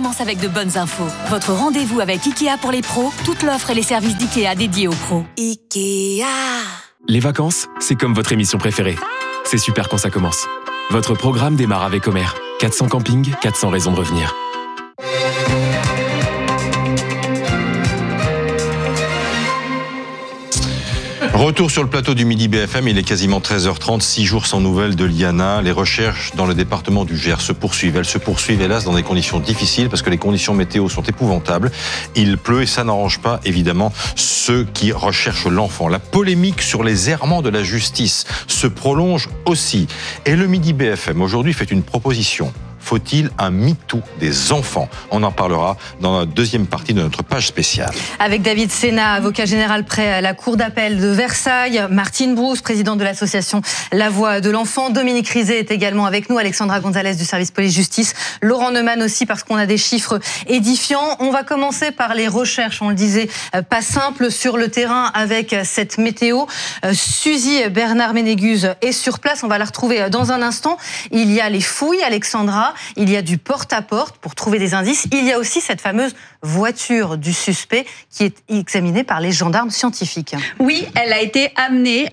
commence avec de bonnes infos. Votre rendez-vous avec Ikea pour les pros, toute l'offre et les services d'Ikea dédiés aux pros. Ikea. Les vacances, c'est comme votre émission préférée. C'est super quand ça commence. Votre programme démarre avec Homer. 400 campings, 400 raisons de revenir. Retour sur le plateau du Midi BFM, il est quasiment 13h30, 6 jours sans nouvelles de Liana. Les recherches dans le département du Gers se poursuivent. Elles se poursuivent hélas dans des conditions difficiles parce que les conditions météo sont épouvantables. Il pleut et ça n'arrange pas évidemment ceux qui recherchent l'enfant. La polémique sur les errements de la justice se prolonge aussi. Et le Midi BFM aujourd'hui fait une proposition. Faut-il un MeToo des enfants ? On en parlera dans la deuxième partie de notre page spéciale. Avec David Sénat, avocat général près à la Cour d'appel de Versailles, Martine Brousse, présidente de l'association La Voix de l'Enfant, Dominique Rizet est également avec nous, Alexandra Gonzalez du service police-justice, Laurent Neumann aussi parce qu'on a des chiffres édifiants. On va commencer par les recherches, on le disait, pas simple sur le terrain avec cette météo. Suzy Bernard-Ménéguse est sur place, on va la retrouver dans un instant. Il y a les fouilles, Alexandra. Il y a du porte-à-porte pour trouver des indices. Il y a aussi cette fameuse voiture du suspect qui est examinée par les gendarmes scientifiques. Oui, elle a été amenée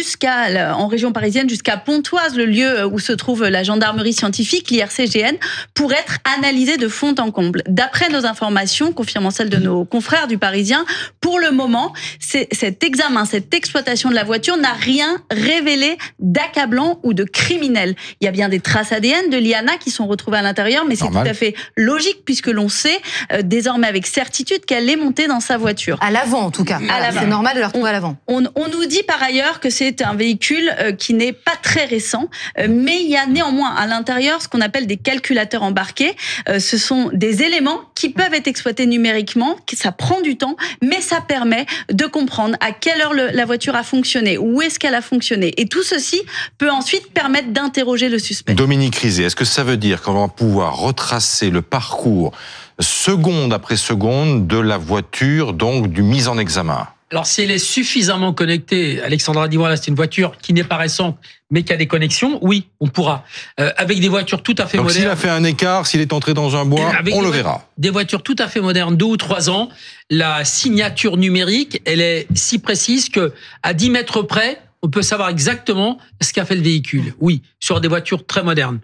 en région parisienne, jusqu'à Pontoise, le lieu où se trouve la gendarmerie scientifique, l'IRCGN, pour être analysée de fond en comble. D'après nos informations, confirmant celles de nos confrères du Parisien, pour le moment, cet examen, cette exploitation de la voiture n'a rien révélé d'accablant ou de criminel. Il y a bien des traces ADN de Liana qui sont retrouvées à l'intérieur, mais c'est tout à fait logique puisque l'on sait désormais avec certitude qu'elle est montée dans sa voiture. À l'avant en tout cas. C'est normal de la retrouver à l'avant. On nous dit par ailleurs que c'est un véhicule qui n'est pas très récent, mais il y a néanmoins à l'intérieur ce qu'on appelle des calculateurs embarqués. Ce sont des éléments qui peuvent être exploités numériquement, ça prend du temps, mais ça permet de comprendre à quelle heure la voiture a fonctionné, où est-ce qu'elle a fonctionné. Et tout ceci peut ensuite permettre d'interroger le suspect. Dominique Rizet, est-ce que ça veut dire qu'on va pouvoir retracer le parcours seconde après seconde de la voiture, donc du mise en examen? Alors, si elle est suffisamment connectée, Alexandra dit voilà, c'est une voiture qui n'est pas récente, mais qui a des connexions, oui, on pourra. Avec des voitures tout à fait modernes. Donc, s'il a fait un écart, s'il est entré dans un bois, on le verra. Des voitures tout à fait modernes, 2 ou 3 ans, la signature numérique, elle est si précise que à 10 mètres près, on peut savoir exactement ce qu'a fait le véhicule. Oui, sur des voitures très modernes,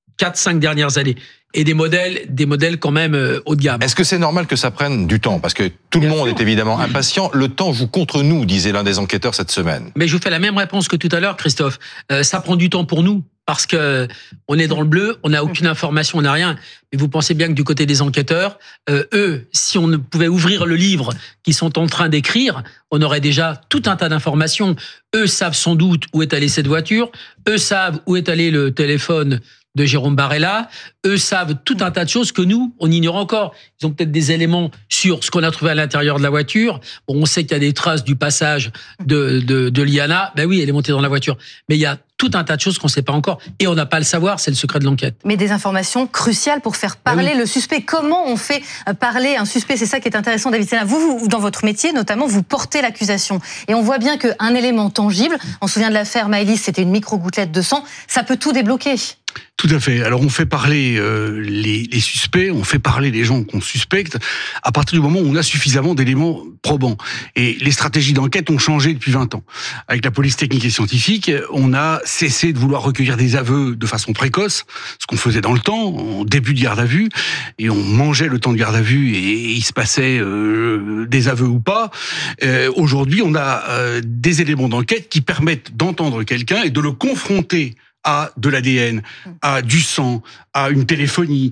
4-5 dernières années. Et des modèles quand même haut de gamme. Est-ce que c'est normal que ça prenne du temps ? Parce que tout le monde est évidemment impatient. Le temps joue contre nous, disait l'un des enquêteurs cette semaine. Mais je vous fais la même réponse que tout à l'heure, Christophe. Ça prend du temps pour nous, parce que on est dans le bleu, on n'a aucune information, on n'a rien. Mais vous pensez bien que du côté des enquêteurs, eux, si on ne pouvait ouvrir le livre qu'ils sont en train d'écrire, on aurait déjà tout un tas d'informations. Eux savent sans doute où est allée cette voiture. Eux savent où est allé le téléphone de Jérôme Barella. Eux savent tout un tas de choses que nous, on ignore encore. Ils ont peut-être des éléments sur ce qu'on a trouvé à l'intérieur de la voiture. Bon, on sait qu'il y a des traces du passage de Liana. Ben oui, elle est montée dans la voiture. Mais il y a tout un tas de choses qu'on ne sait pas encore. Et on n'a pas à le savoir, c'est le secret de l'enquête. Mais des informations cruciales pour faire parler le suspect. Comment on fait parler un suspect ? C'est ça qui est intéressant, David Sénat. Vous, dans votre métier, notamment, vous portez l'accusation. Et on voit bien qu'un élément tangible, on se souvient de l'affaire Maëlys, c'était une micro-gouttelette de sang, ça peut tout débloquer. Tout à fait. Alors on fait parler les suspects, on fait parler les gens qu'on suspecte à partir du moment où on a suffisamment d'éléments probants. Et les stratégies d'enquête ont changé depuis 20 ans. Avec la police technique et scientifique, on a cessé de vouloir recueillir des aveux de façon précoce, ce qu'on faisait dans le temps, en début de garde à vue, et on mangeait le temps de garde à vue et il se passait des aveux ou pas. Aujourd'hui, on a des éléments d'enquête qui permettent d'entendre quelqu'un et de le confronter à de l'ADN, à du sang, à une téléphonie,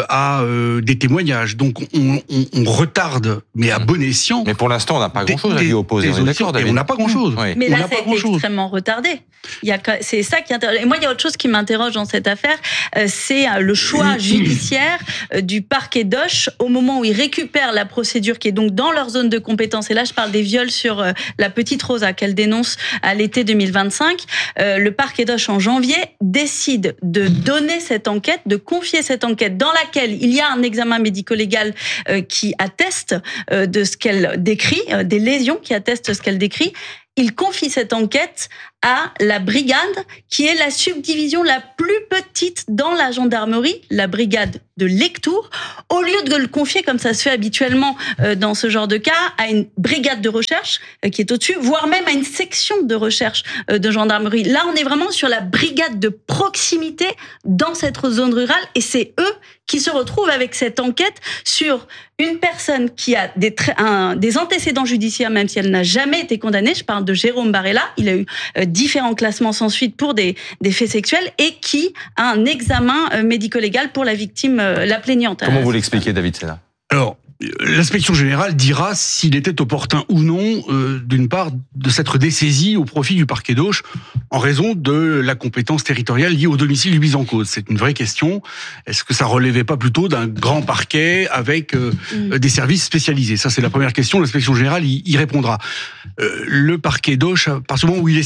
à des témoignages. Donc on retarde, mais à bon escient. Mais pour l'instant, on n'a pas grand-chose à lui opposer. On est d'accord, David. On n'a pas grand-chose. Oui. Mais là, c'est extrêmement retardé. C'est ça qui interroge. Et moi, il y a autre chose qui m'interroge dans cette affaire, c'est le choix judiciaire du parquet d'Auch au moment où ils récupèrent la procédure qui est donc dans leur zone de compétence. Et là, je parle des viols sur la petite Rosa qu'elle dénonce à l'été 2025. Le parquet d'Auch en janvier décide de donner cette enquête, de confier cette enquête dans laquelle il y a un examen médico-légal qui atteste de ce qu'elle décrit, des lésions qui attestent ce qu'elle décrit. il confie cette enquête à la brigade, qui est la subdivision la plus petite dans la gendarmerie, la brigade de Lectoure, au lieu de le confier, comme ça se fait habituellement dans ce genre de cas, à une brigade de recherche qui est au-dessus, voire même à une section de recherche de gendarmerie. Là, on est vraiment sur la brigade de proximité dans cette zone rurale, et c'est eux qui se retrouvent avec cette enquête sur une personne qui a des antécédents judiciaires, même si elle n'a jamais été condamnée. Je parle de Jérôme Barella. Il a eu différents classements sans suite pour des faits sexuels, et qui a un examen médico-légal pour la victime, la plaignante. Comment vous l'expliquez, David Sena ? Alors, l'inspection générale dira s'il était opportun ou non, d'une part, de s'être dessaisi au profit du parquet d'Auch en raison de la compétence territoriale liée au domicile du mis en cause. C'est une vraie question. Est-ce que ça relevait pas plutôt d'un grand parquet avec des services spécialisés ? Ça, c'est la première question. L'inspection générale y répondra. Le parquet d'Auch, à partir du moment où il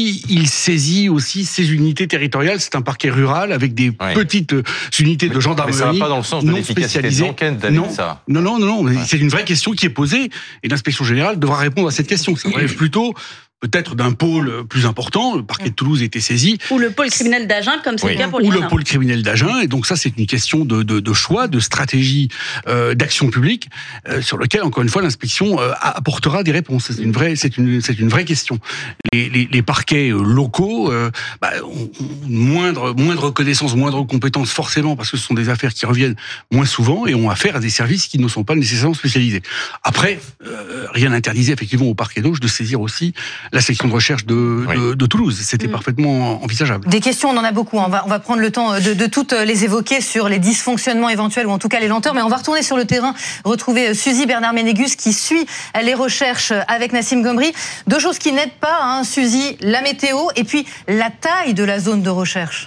saisit aussi ses unités territoriales. C'est un parquet rural avec des petites unités de gendarmerie. Mais ça va pas dans le sens de l'efficacité de l'enquête, David, ça. Non, c'est une vraie question qui est posée, et l'inspection générale devra répondre à cette question. Ça relève plutôt peut-être d'un pôle plus important. Le parquet de Toulouse a été saisi. Ou le pôle criminel d'Agen, comme c'est le cas pour Ou l'INA. le pôle criminel d'Agen. Et donc ça, c'est une question de choix, de stratégie, d'action publique, sur lequel, encore une fois, l'inspection apportera des réponses. C'est une vraie question. Les parquets locaux ont moindre connaissance, moindre compétence, forcément, parce que ce sont des affaires qui reviennent moins souvent et ont affaire à des services qui ne sont pas nécessairement spécialisés. Après, rien n'interdisait effectivement au parquet d'Auch de saisir aussi la section de recherche de Toulouse. C'était parfaitement envisageable. Des questions, on en a beaucoup. On va prendre le temps de toutes les évoquer sur les dysfonctionnements éventuels, ou en tout cas les lenteurs. Mais on va retourner sur le terrain, retrouver Suzy Bernard-Ménégus qui suit les recherches avec Nassim Ghomri. Deux choses qui n'aident pas, Suzy, la météo et puis la taille de la zone de recherche.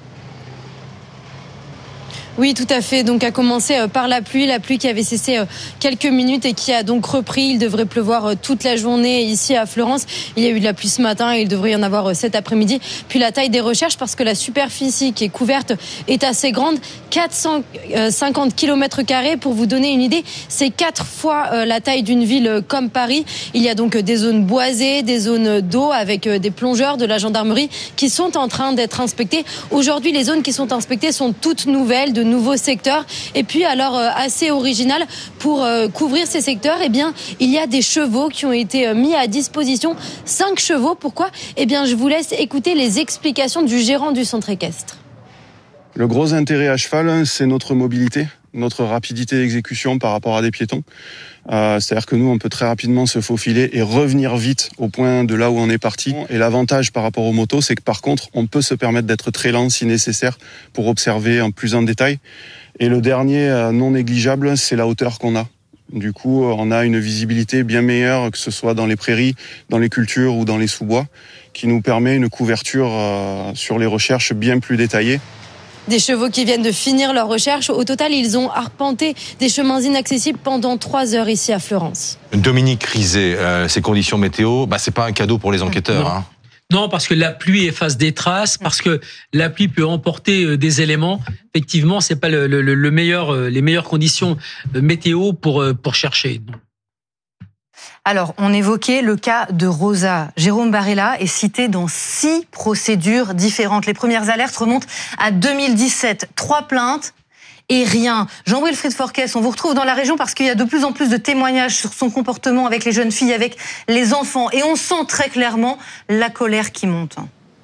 Oui, tout à fait. Donc, à commencer par la pluie qui avait cessé quelques minutes et qui a donc repris. Il devrait pleuvoir toute la journée ici à Fleurance. Il y a eu de la pluie ce matin et il devrait y en avoir cet après-midi. Puis la taille des recherches, parce que la superficie qui est couverte est assez grande, 450 km². Pour vous donner une idée, c'est 4 fois la taille d'une ville comme Paris. Il y a donc des zones boisées, des zones d'eau avec des plongeurs de la gendarmerie qui sont en train d'être inspectés. Aujourd'hui, les zones qui sont inspectées sont toutes nouvelles, de nouveaux secteurs. Et puis, alors, assez original, pour couvrir ces secteurs, eh bien, il y a des chevaux qui ont été mis à disposition. 5 chevaux. Pourquoi ? Eh bien, je vous laisse écouter les explications du gérant du centre équestre. Le gros intérêt à cheval, c'est notre mobilité, notre rapidité d'exécution par rapport à des piétons. C'est-à-dire que nous, on peut très rapidement se faufiler et revenir vite au point de là où on est parti. Et l'avantage par rapport aux motos, c'est que par contre, on peut se permettre d'être très lent si nécessaire pour observer en plus en détail. Et le dernier non négligeable, c'est la hauteur qu'on a. Du coup, on a une visibilité bien meilleure, que ce soit dans les prairies, dans les cultures ou dans les sous-bois, qui nous permet une couverture sur les recherches bien plus détaillée. Des chevaux qui viennent de finir leur recherche. Au total, ils ont arpenté des chemins inaccessibles pendant 3 heures ici à Fleurance. Dominique Rizet, ces conditions météo, c'est pas un cadeau pour les enquêteurs. Non, parce que la pluie efface des traces, parce que la pluie peut emporter des éléments. Effectivement, c'est pas les meilleures conditions météo pour chercher. Non. Alors, on évoquait le cas de Rosa. Jérôme Barella est cité dans 6 procédures différentes. Les premières alertes remontent à 2017. 3 plaintes et rien. Jean-Wilfried Forquès, on vous retrouve dans la région parce qu'il y a de plus en plus de témoignages sur son comportement avec les jeunes filles, avec les enfants. Et on sent très clairement la colère qui monte.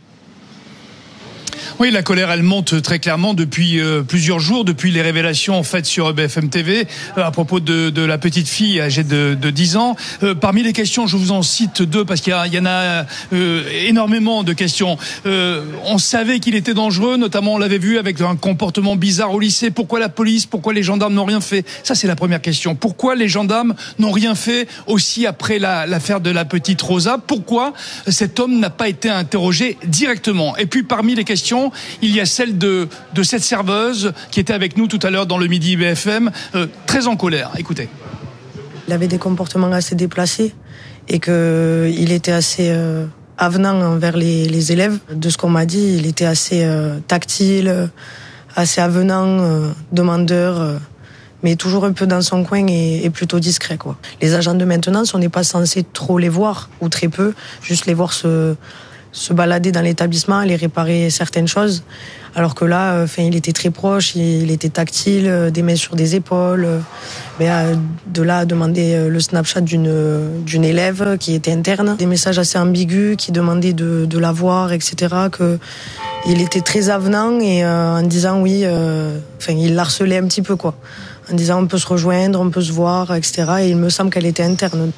Oui, la colère, elle monte très clairement depuis plusieurs jours, depuis les révélations faites sur BFM TV à propos de la petite fille âgée de 10 ans. Parmi les questions, je vous en cite 2 parce qu'il y en a énormément de questions. On savait qu'il était dangereux, notamment on l'avait vu avec un comportement bizarre au lycée. Pourquoi la police, pourquoi les gendarmes n'ont rien fait ? Ça, c'est la première question. Pourquoi les gendarmes n'ont rien fait aussi après l'affaire de la petite Rosa ? Pourquoi cet homme n'a pas été interrogé directement ? Et puis, parmi les questions, il y a celle de cette serveuse qui était avec nous tout à l'heure dans le Midi BFM, très en colère. Écoutez. Il avait des comportements assez déplacés et qu'il était assez avenant envers les élèves. De ce qu'on m'a dit, il était assez tactile, assez avenant, demandeur. mais toujours un peu dans son coin et plutôt discret, quoi. Les agents de maintenance, on n'est pas censé trop les voir, ou très peu, juste les voir se balader dans l'établissement, aller réparer certaines choses. Alors que là, il était très proche, il était tactile, des mains sur des épaules. De là à demander le Snapchat d'une élève qui était interne, des messages assez ambigus qui demandaient de la voir, etc. Il était très avenant et en disant oui, il l'harcelait un petit peu, quoi. En disant on peut se rejoindre, on peut se voir, etc. Et il me semble qu'elle était interne.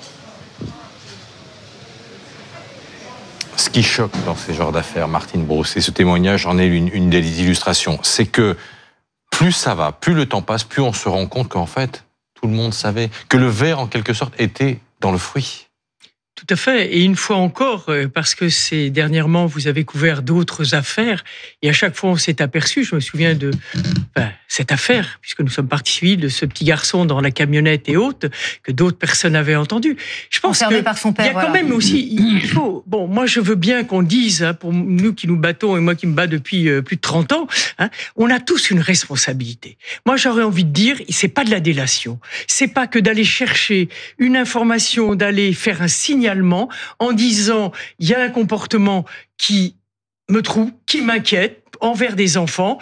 Ce qui choque dans ces genres d'affaires, Martine Brousse, et ce témoignage en est une des illustrations, c'est que plus ça va, plus le temps passe, plus on se rend compte qu'en fait, tout le monde savait que le ver, en quelque sorte, était dans le fruit. Tout à fait. Et une fois encore, parce que dernièrement, vous avez couvert d'autres affaires, et à chaque fois, on s'est aperçu, je me souviens de cette affaire, puisque nous sommes partie civile, de ce petit garçon dans la camionnette et autres, que d'autres personnes avaient entendu. Je pense qu'il y a quand même aussi, il faut, moi je veux bien qu'on dise, pour nous qui nous battons, et moi qui me bats depuis plus de 30 ans, on a tous une responsabilité. Moi j'aurais envie de dire, c'est pas de la délation, c'est pas que d'aller chercher une information, d'aller faire un signalement en disant, il y a un comportement qui me trouble, qui m'inquiète envers des enfants.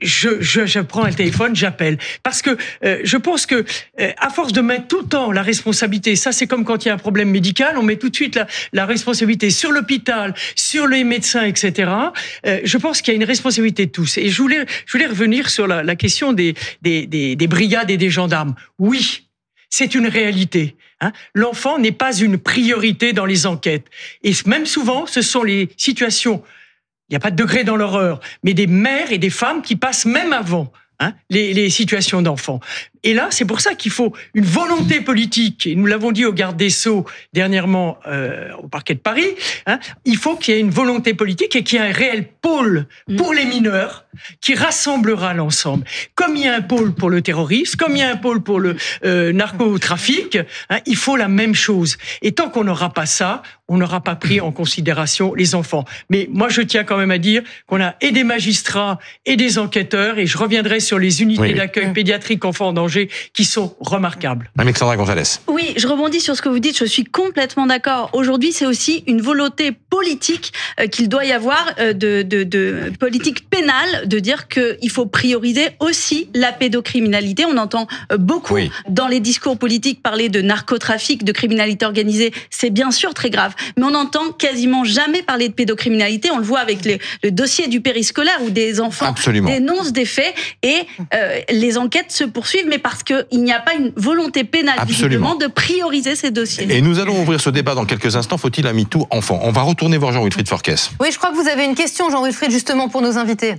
Je prends un téléphone, j'appelle. Parce que je pense que à force de mettre tout le temps la responsabilité, ça c'est comme quand il y a un problème médical, on met tout de suite la responsabilité sur l'hôpital, sur les médecins, etc. Je pense qu'il y a une responsabilité de tous. Et je voulais revenir sur la question des brigades et des gendarmes. Oui, c'est une réalité. L'enfant n'est pas une priorité dans les enquêtes. Et même souvent, ce sont les situations, il n'y a pas de degré dans l'horreur, mais des mères et des femmes qui passent même avant les situations d'enfants. Et là, c'est pour ça qu'il faut une volonté politique, et nous l'avons dit au garde des Sceaux dernièrement au parquet de Paris, il faut qu'il y ait une volonté politique et qu'il y ait un réel pôle pour les mineurs qui rassemblera l'ensemble. Comme il y a un pôle pour le terrorisme, comme il y a un pôle pour le narcotrafic, il faut la même chose. Et tant qu'on n'aura pas ça, on n'aura pas pris en considération les enfants. Mais moi, je tiens quand même à dire qu'on a et des magistrats et des enquêteurs, et je reviendrai sur les unités d'accueil pédiatrique enfants en danger qui sont remarquables. Alexandra Gonzalez. Oui, je rebondis sur ce que vous dites, je suis complètement d'accord. Aujourd'hui, c'est aussi une volonté politique qu'il doit y avoir, de politique pénale, de dire qu'il faut prioriser aussi la pédocriminalité. On entend beaucoup dans les discours politiques parler de narcotrafic, de criminalité organisée. C'est bien sûr très grave, mais on n'entend quasiment jamais parler de pédocriminalité. On le voit avec le dossier du périscolaire où des enfants dénoncent des faits et les enquêtes se poursuivent, mais parce qu'il n'y a pas une volonté pénale visiblement de prioriser ces dossiers. Et nous allons ouvrir ce débat dans quelques instants. Faut-il un MeToo enfant? On va retourner voir Jean-Wilfried Forquès. Oui, je crois que vous avez une question, Jean-Wilfried, justement pour nos invités.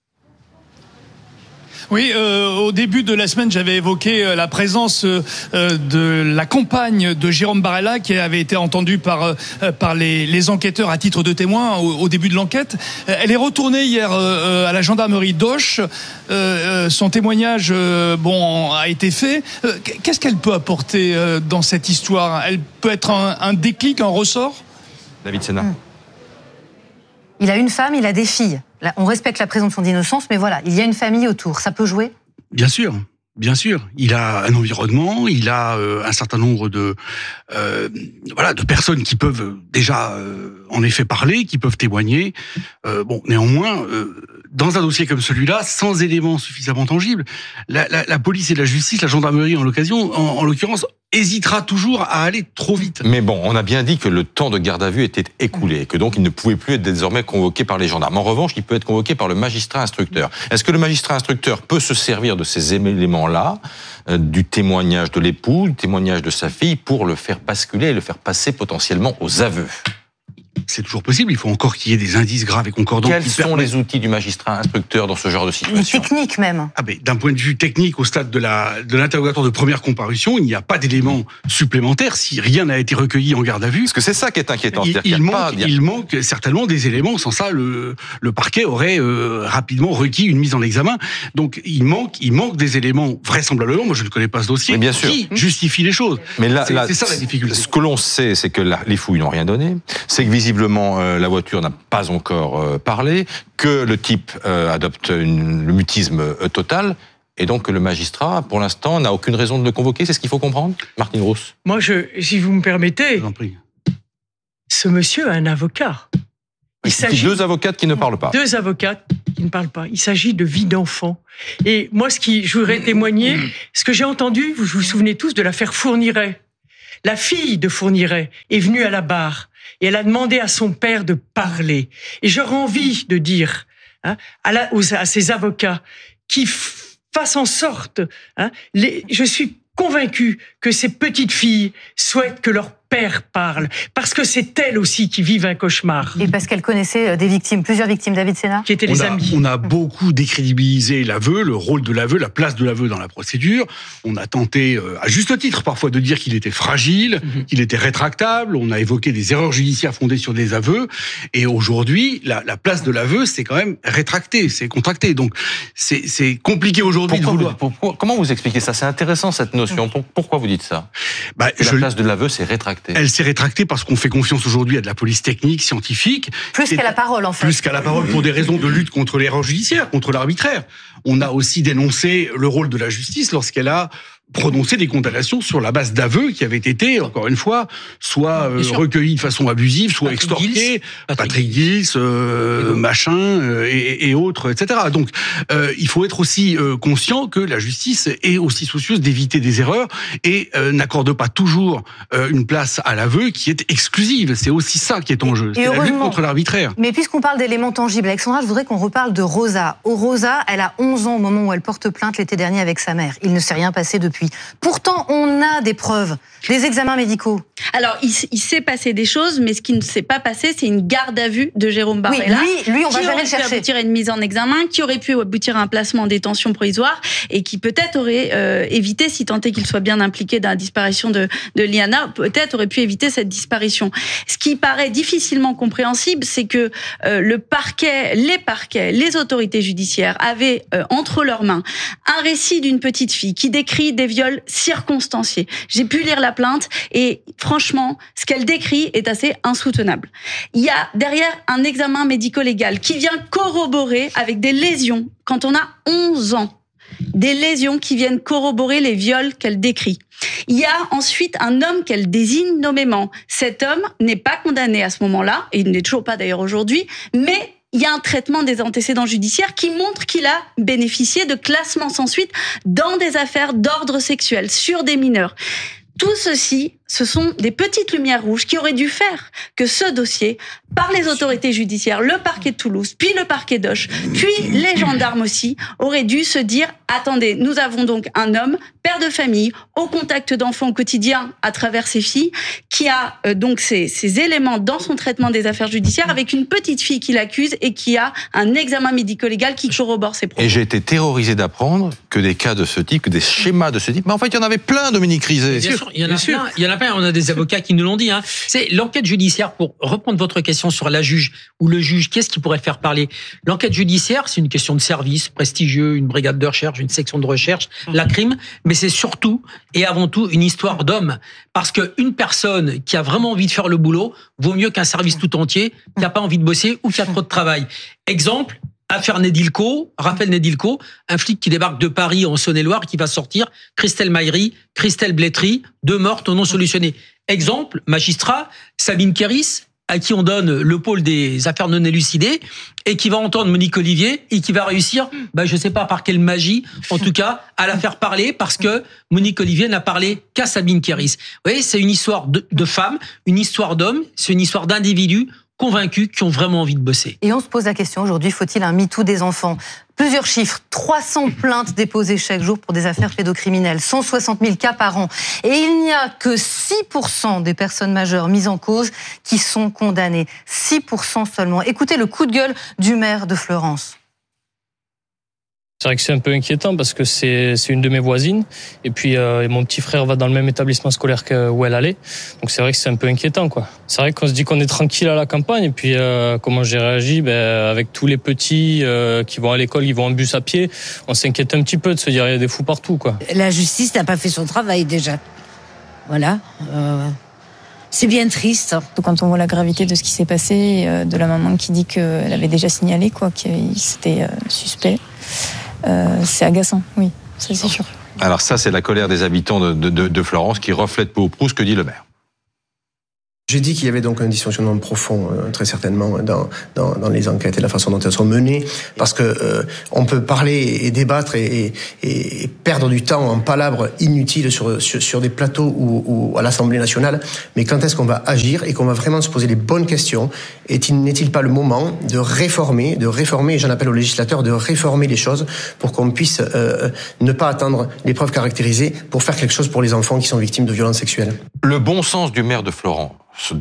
Oui, au début de la semaine, j'avais évoqué la présence de la compagne de Jérôme Barella qui avait été entendue par les enquêteurs à titre de témoin au début de l'enquête. Elle est retournée hier à la gendarmerie d'Auch. Son témoignage a été fait. Qu'est-ce qu'elle peut apporter dans cette histoire? Elle peut être un déclic, un ressort? David Sénat. Il a une femme, il a des filles. Là, on respecte la présomption d'innocence, mais voilà, il y a une famille autour. Ça peut jouer? Bien sûr. Bien sûr, il a un environnement, il a un certain nombre de personnes qui peuvent déjà en effet parler, qui peuvent témoigner. Néanmoins, dans un dossier comme celui-là, sans éléments suffisamment tangibles, la police et la justice, la gendarmerie en l'occurrence, hésitera toujours à aller trop vite. Mais bon, on a bien dit que le temps de garde à vue était écoulé, que donc il ne pouvait plus être désormais convoqué par les gendarmes. En revanche, il peut être convoqué par le magistrat instructeur. Est-ce que le magistrat instructeur peut se servir de ces éléments-là, du témoignage de l'époux, du témoignage de sa fille, pour le faire basculer et le faire passer potentiellement aux aveux? C'est toujours possible, il faut encore qu'il y ait des indices graves et concordants. Quels sont les outils du magistrat instructeur dans ce genre de situation? Technique même. D'un point de vue technique, au stade de l'interrogatoire de première comparution, il n'y a pas d'éléments supplémentaires si rien n'a été recueilli en garde à vue. Parce que c'est ça qui est inquiétant. Il manque certainement des éléments. Sans ça, le parquet aurait rapidement requis une mise en examen. Donc il manque des éléments vraisemblablement. Moi, je ne connais pas ce dossier. Mais bien sûr. Qui justifie les choses. Mais là, c'est ça la difficulté. Ce que l'on sait, c'est que les fouilles n'ont rien donné. C'est que visiblement la voiture n'a pas encore parlé, que le type adopte le mutisme total. et donc que le magistrat, pour l'instant, n'a aucune raison de le convoquer. C'est ce qu'il faut comprendre, Martine Rousse? Moi, si vous me permettez, Je vous en prie. ce monsieur a un avocat. Il s'agit deux avocates qui ne parlent pas. Deux avocates qui ne parlent pas. Il s'agit de vie d'enfant. Et moi, je voudrais témoigner, ce que j'ai entendu, vous vous souvenez tous de l'affaire Fourniret. La fille de Fourniret est venue à la barre et elle a demandé à son père de parler. Et j'aurais envie de dire à ces avocats qui fassent en sorte, je suis convaincu que ces petites filles souhaitent que leur père parle, parce que c'est elles aussi qui vivent un cauchemar. Et parce qu'elles connaissaient des victimes, plusieurs victimes, David Sénat. Qui étaient les amis. On a beaucoup décrédibilisé l'aveu, le rôle de l'aveu, la place de l'aveu dans la procédure. On a tenté, à juste titre parfois, de dire qu'il était fragile, qu'il était rétractable. On a évoqué des erreurs judiciaires fondées sur des aveux. Et aujourd'hui, la place de l'aveu, c'est quand même rétracté, c'est contracté. Donc, c'est compliqué aujourd'hui de vouloir. Comment vous expliquez ça? C'est intéressant, cette notion. Pourquoi vous dites ça? La place de l'aveu, c'est rétracté. Elle s'est rétractée parce qu'on fait confiance aujourd'hui à de la police technique, scientifique. Plus qu'à la parole, en fait. Plus qu'à la parole pour des raisons de lutte contre l'erreur judiciaire, contre l'arbitraire. On a aussi dénoncé le rôle de la justice lorsqu'elle a prononcé des condamnations sur la base d'aveux qui avaient été, encore une fois, soit recueillis de façon abusive, soit extorqués. Patrick Gils, machin, et autres, etc. Donc, il faut être aussi conscient que la justice est aussi soucieuse d'éviter des erreurs et n'accorde pas toujours une place à l'aveu qui est exclusive. C'est aussi ça qui est en jeu. C'est la lutte contre l'arbitraire. Mais puisqu'on parle d'éléments tangibles, Alexandra, je voudrais qu'on reparle de Rosa. Rosa, elle a 11 ans au moment où elle porte plainte l'été dernier avec sa mère. Il ne s'est rien passé depuis. Pourtant, on a des preuves, des examens médicaux. Alors, il s'est passé des choses, mais ce qui ne s'est pas passé, c'est une garde à vue de Jérôme Barrella. Oui, lui, on va jamais le chercher. Qui aurait pu aboutir à une mise en examen, qui aurait pu aboutir à un placement en détention provisoire, et qui peut-être aurait évité, si tant est qu'il soit bien impliqué dans la disparition de Liana, peut-être aurait pu éviter cette disparition. Ce qui paraît difficilement compréhensible, c'est que les parquets, les autorités judiciaires avaient entre leurs mains un récit d'une petite fille qui décrit des viols circonstanciés. J'ai pu lire la plainte et franchement, ce qu'elle décrit est assez insoutenable. Il y a derrière un examen médico-légal qui vient corroborer avec des lésions quand on a 11 ans. Des lésions qui viennent corroborer les viols qu'elle décrit. Il y a ensuite un homme qu'elle désigne nommément. Cet homme n'est pas condamné à ce moment-là, et il n'est toujours pas d'ailleurs aujourd'hui, mais il y a un traitement des antécédents judiciaires qui montre qu'il a bénéficié de classements sans suite dans des affaires d'ordre sexuel sur des mineurs. Tout ceci, ce sont des petites lumières rouges qui auraient dû faire que ce dossier, par les autorités judiciaires, le parquet de Toulouse, puis le parquet d'Auch, puis les gendarmes aussi, auraient dû se dire « Attendez, nous avons donc un homme, père de famille, au contact d'enfants au quotidien à travers ses filles, qui a donc ces éléments dans son traitement des affaires judiciaires avec une petite fille qui l'accuse et qui a un examen médico-légal qui corrobore ses propos. » Et j'ai été terrorisé d'apprendre que des cas de ce type, que des schémas de ce type, mais en fait, il y en avait plein, Dominique Rizet. Bien sûr, il y en a plein, on a des avocats qui nous l'ont dit. C'est l'enquête judiciaire, pour reprendre votre question sur la juge ou le juge, qu'est-ce qui pourrait faire parler? L'enquête judiciaire, c'est une question de service prestigieux, une brigade de recherche, une section de recherche, la crime, mais c'est surtout et avant tout une histoire d'homme. Parce qu'une personne qui a vraiment envie de faire le boulot vaut mieux qu'un service tout entier qui n'a pas envie de bosser ou qui a trop de travail. Exemple, affaire Nedilco, Raphaël Nedilco, un flic qui débarque de Paris en Saône-et-Loire, qui va sortir Christelle Maillery, Christelle Blétry, 2 mortes non solutionnées. Exemple, magistrat, Sabine Kéris, à qui on donne le pôle des affaires non élucidées, et qui va entendre Monique Olivier, et qui va réussir, je sais pas par quelle magie, en tout cas, à la faire parler, parce que Monique Olivier n'a parlé qu'à Sabine Kéris. Vous voyez, c'est une histoire de femmes, une histoire d'hommes, c'est une histoire d'individus convaincus qui ont vraiment envie de bosser. Et on se pose la question aujourd'hui, faut-il un MeToo des enfants? Plusieurs chiffres, 300 plaintes déposées chaque jour pour des affaires pédocriminelles, 160 000 cas par an. Et il n'y a que 6% des personnes majeures mises en cause qui sont condamnées. 6% seulement. Écoutez le coup de gueule du maire de Fleurance. C'est vrai que c'est un peu inquiétant parce que c'est une de mes voisines et puis mon petit frère va dans le même établissement scolaire où elle allait. Donc c'est vrai que c'est un peu inquiétant, quoi. C'est vrai qu'on se dit qu'on est tranquille à la campagne et puis comment j'ai réagi, avec tous les petits qui vont à l'école, ils vont en bus à pied, on s'inquiète un petit peu de se dire il y a des fous partout, quoi. La justice n'a pas fait son travail déjà. Voilà. C'est bien triste. Quand on voit la gravité de ce qui s'est passé, de la maman qui dit qu'elle avait déjà signalé qu'il c'était suspect. C'est agaçant, oui. ça c'est sûr. Alors ça, c'est la colère des habitants de Florence qui reflète peu ou prou ce que dit le maire. J'ai dit qu'il y avait donc un dysfonctionnement profond, très certainement, dans les enquêtes et la façon dont elles sont menées, parce que on peut parler et débattre et perdre du temps en palabres inutiles sur des plateaux ou à l'Assemblée nationale, mais quand est-ce qu'on va agir et qu'on va vraiment se poser les bonnes questions? N'est-il pas le moment de réformer, et j'en appelle aux législateurs, de réformer les choses pour qu'on puisse ne pas attendre les preuves caractérisées pour faire quelque chose pour les enfants qui sont victimes de violences sexuelles? Le bon sens du maire de Florence,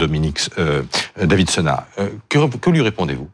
David Senard, que lui répondez-vous?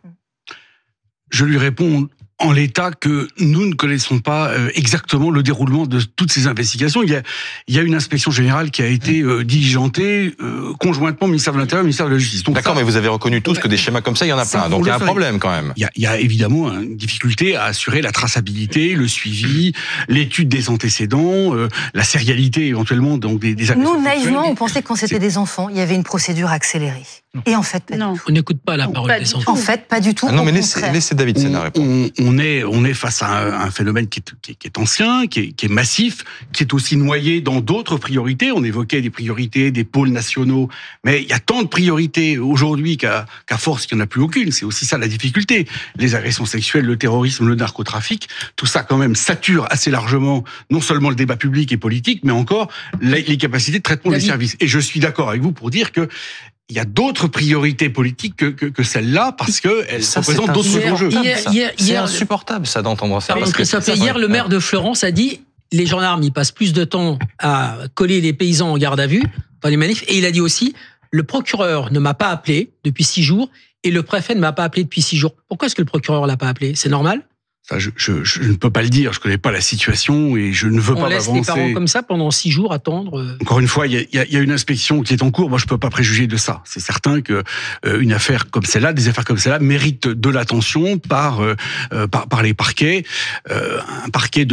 Je lui réponds en l'état que nous ne connaissons pas exactement le déroulement de toutes ces investigations. Il y a une inspection générale qui a été diligentée conjointement au ministère de l'Intérieur et au ministère de la Justice. D'accord, mais vous avez reconnu tous que des schémas comme ça, il y en a plein. Donc il y a un problème quand même. Il y a évidemment une difficulté à assurer la traçabilité, le suivi, l'étude des antécédents, la sérialité éventuellement donc des agressions. Nous, naïvement, on pensait que quand c'était des enfants, il y a avait une procédure accélérée. Et en fait, non. On n'écoute pas la parole des enfants. En fait, pas du tout. Non, mais laissez David Senard répondre. On est face à un phénomène qui est ancien, qui est massif, qui est aussi noyé dans d'autres priorités. On évoquait des priorités, des pôles nationaux, mais il y a tant de priorités aujourd'hui qu'à force, il n'y en a plus aucune. C'est aussi ça la difficulté. Les agressions sexuelles, le terrorisme, le narcotrafic, tout ça quand même sature assez largement non seulement le débat public et politique, mais encore les capacités de traitement des services. Et je suis d'accord avec vous pour dire que il y a d'autres priorités politiques que celle-là parce qu'elles représentent d'autres enjeux. C'est insupportable ça d'entendre ça. Parce que ça fait hier, le maire de Florence a dit les gendarmes ils passent plus de temps à coller les paysans en garde à vue dans les manifs, et il a dit aussi le procureur ne m'a pas appelé depuis 6 jours et le préfet ne m'a pas appelé depuis 6 jours. Pourquoi est-ce que le procureur l'a pas appelé? C'est normal? Ça, je ne peux pas le dire, je connais pas la situation et je ne veux pas m'avancer. On laisse les parents comme ça pendant 6 jours attendre. Encore une fois, il y a une inspection qui est en cours. Moi, je peux pas préjuger de ça. C'est certain que une affaire comme celle-là, des affaires comme celle-là, méritent de l'attention par les parquets. Un parquet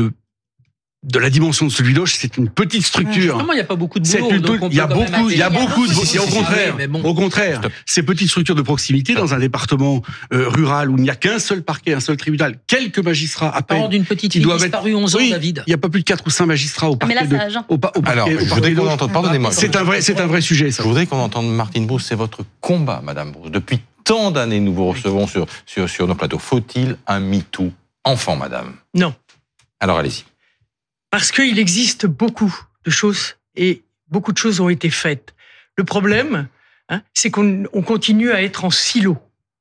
de la dimension de celui d'Auch, c'est une petite structure. Justement, il n'y a pas beaucoup de boulot. Il y a beaucoup de boulot. Au contraire, ces petites structures de proximité dans un département rural où il n'y a qu'un seul parquet, un seul tribunal, quelques magistrats à peine. D'une petite fille disparue 11 ans, David. Il n'y a pas plus de 4 ou 5 magistrats au parquet. Alors, je voudrais qu'on entende, pardonnez-moi. C'est un vrai sujet, ça. Je voudrais qu'on entende Martine Brousse, c'est votre combat, Madame Brousse. Depuis tant d'années, nous vous recevons sur nos plateaux. Faut-il un MeToo enfant, Madame? Non. Alors, allez-y. Parce qu'il existe beaucoup de choses et beaucoup de choses ont été faites. Le problème, c'est qu'on continue à être en silo.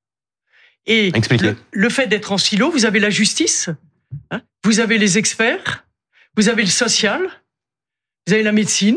Et le fait d'être en silo, vous avez la justice, vous avez les experts, vous avez le social, vous avez la médecine.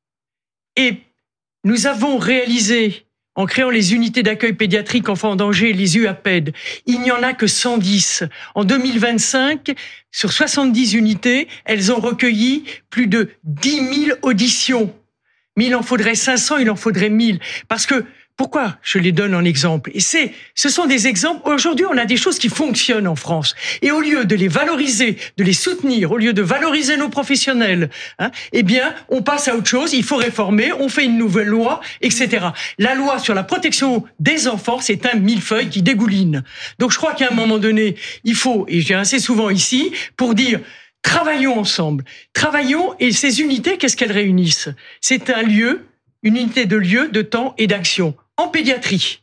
Et nous avons réalisé, en créant les unités d'accueil pédiatrique enfants en danger, les UAPED, il n'y en a que 110. En 2025, sur 70 unités, elles ont recueilli plus de 10 000 auditions. Mais il en faudrait 500, il en faudrait 1000. Parce que, pourquoi je les donne en exemple? Et ce sont des exemples. Aujourd'hui, on a des choses qui fonctionnent en France. Et au lieu de les valoriser, de les soutenir, au lieu de valoriser nos professionnels, eh bien, on passe à autre chose. Il faut réformer, on fait une nouvelle loi, etc. La loi sur la protection des enfants, c'est un millefeuille qui dégouline. Donc, je crois qu'à un moment donné, il faut, et j'ai assez souvent ici, pour dire, travaillons ensemble. Travaillons, et ces unités, qu'est-ce qu'elles réunissent? C'est un lieu, une unité de lieu, de temps et d'action. En pédiatrie,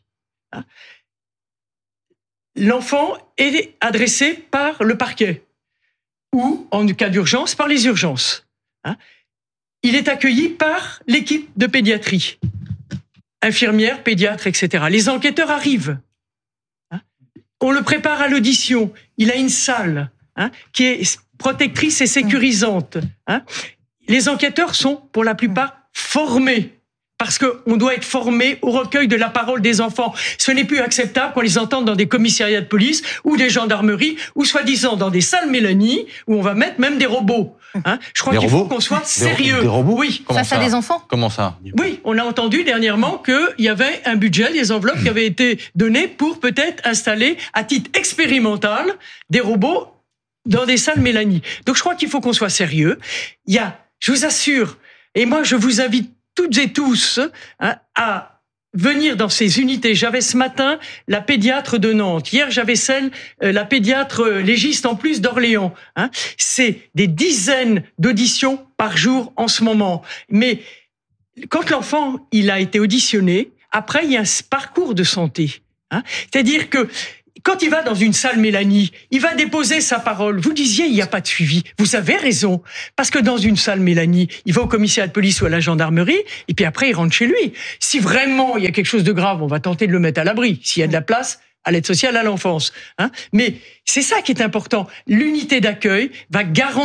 l'enfant est adressé par le parquet ou, en cas d'urgence, par les urgences. Il est accueilli par l'équipe de pédiatrie, infirmières, pédiatres, etc. Les enquêteurs arrivent. On le prépare à l'audition. Il a une salle qui est protectrice et sécurisante. Les enquêteurs sont, pour la plupart, formés. Parce qu'on doit être formé au recueil de la parole des enfants. Ce n'est plus acceptable qu'on les entende dans des commissariats de police ou des gendarmeries ou soi-disant dans des salles Mélanie où on va mettre même des robots. Je crois qu'il faut qu'on soit sérieux. Des robots? Oui. Face à des enfants? Comment ça? Oui, on a entendu dernièrement qu'il y avait un budget, des enveloppes qui avaient été données pour peut-être installer à titre expérimental des robots dans des salles Mélanie. Donc je crois qu'il faut qu'on soit sérieux. Je vous assure, et moi je vous invite toutes et tous à venir dans ces unités. J'avais ce matin la pédiatre de Nantes. Hier, j'avais la pédiatre légiste en plus d'Orléans. Hein. C'est des dizaines d'auditions par jour en ce moment. Mais quand l'enfant il a été auditionné, après il y a un parcours de santé. Hein. C'est-à-dire que quand il va dans une salle Mélanie, il va déposer sa parole. Vous disiez, il n'y a pas de suivi. Vous avez raison. Parce que dans une salle Mélanie, il va au commissariat de police ou à la gendarmerie, et puis après, il rentre chez lui. Si vraiment il y a quelque chose de grave, on va tenter de le mettre à l'abri. S'il y a de la place, à l'aide sociale à l'enfance. Hein. Mais c'est ça qui est important. L'unité d'accueil va garantir